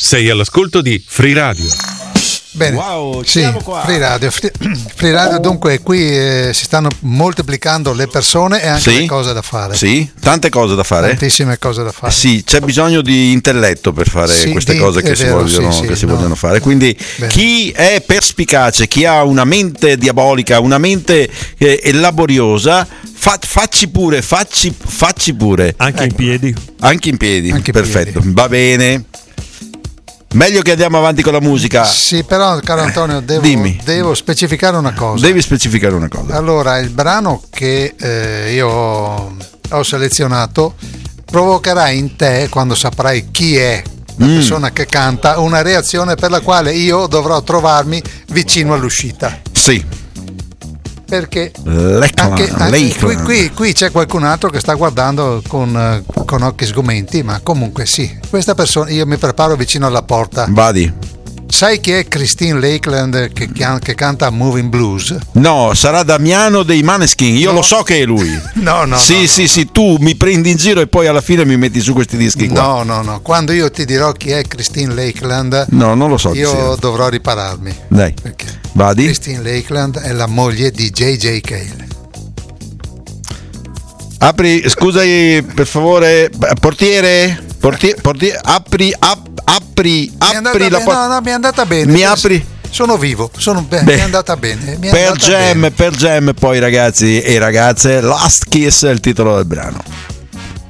Sei all'ascolto di Free Radio. Bene, wow, sì, siamo qua. Free Radio, dunque qui si stanno moltiplicando le persone e anche Sì. le cose da fare. Sì, tante cose da fare. Tantissime cose da fare. Sì, c'è bisogno di intelletto per fare Sì, queste cose che è si vero, vogliono, sì, che si no. vogliono fare. Quindi Bene. chi è perspicace, chi ha una mente diabolica, una mente laboriosa, facci pure. Anche in piedi. Anche in piedi. Anche in Perfetto, piedi. va bene. Meglio che andiamo avanti con la musica. Sì, però caro Antonio, Dimmi. devo specificare una cosa. Devi specificare una cosa. Allora, il brano che io ho selezionato provocherà in te, quando saprai chi è la persona che canta, una reazione per la quale io dovrò trovarmi vicino all'uscita. Sì. Perché Lakeland. qui c'è qualcun altro che sta guardando con occhi sgomenti, ma comunque sì, questa persona, io mi preparo vicino alla porta. Vadi. Sai chi è Christine Lakeland che canta Moving Blues? No, sarà Damiano dei Maneskin. Io No. lo so che è lui. No. Sì, tu mi prendi in giro e poi alla fine mi metti su questi dischi qua. No. Quando io ti dirò chi è Christine Lakeland, No, non lo so chi io sia. dovrò ripararmi. Dai, Perché vadi. Christine Lakeland è la moglie di J.J. Cale. Apri, scusa per favore, portiere, apri la porta. No, mi è andata bene. Mi apri? Sono vivo, mi è andata bene. Per Jam, poi ragazzi e ragazze, Last Kiss è il titolo del brano.